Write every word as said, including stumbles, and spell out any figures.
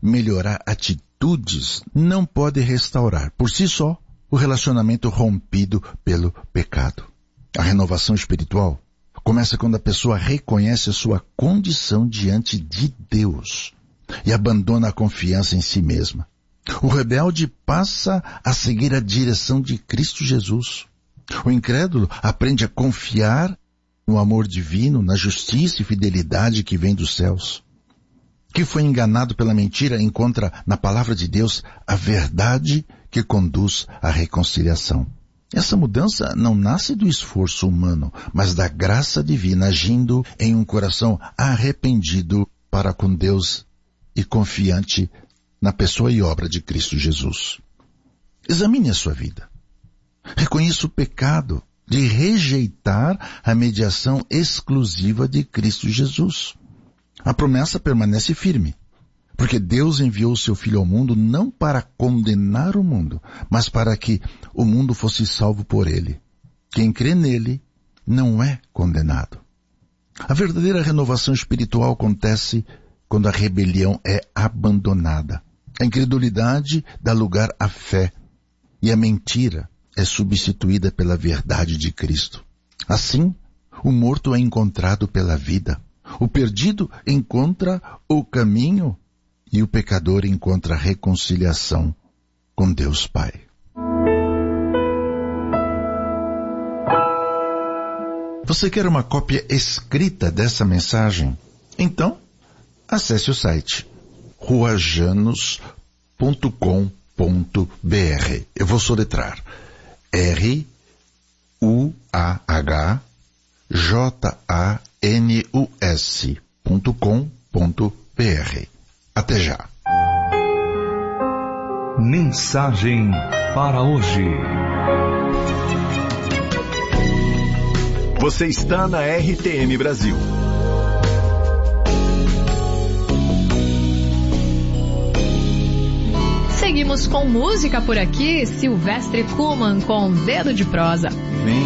melhorar atitudes, não pode restaurar, por si só, o relacionamento rompido pelo pecado. A renovação espiritual começa quando a pessoa reconhece a sua condição diante de Deus e abandona a confiança em si mesma. O rebelde passa a seguir a direção de Cristo Jesus. O incrédulo aprende a confiar no amor divino, na justiça e fidelidade que vem dos céus. Que foi enganado pela mentira encontra na palavra de Deus a verdade que conduz à reconciliação. Essa mudança não nasce do esforço humano, mas da graça divina agindo em um coração arrependido para com Deus e confiante na pessoa e obra de Cristo Jesus. Examine a sua vida. Reconheça o pecado de rejeitar a mediação exclusiva de Cristo Jesus. A promessa permanece firme, porque Deus enviou o seu Filho ao mundo não para condenar o mundo, mas para que o mundo fosse salvo por ele. Quem crê nele não é condenado. A verdadeira renovação espiritual acontece quando a rebelião é abandonada. A incredulidade dá lugar à fé e a mentira é substituída pela verdade de Cristo. Assim, o morto é encontrado pela vida. O perdido encontra o caminho e o pecador encontra a reconciliação com Deus Pai. Você quer uma cópia escrita dessa mensagem? Então, acesse o site rua janos ponto com ponto b r. Eu vou soletrar R U A H J A N U S ponto com ponto b r. Até já. Mensagem para hoje. Você está na R T M Brasil. Seguimos com música por aqui, Silvestre Kuhlmann com Dedo de Prosa. Vem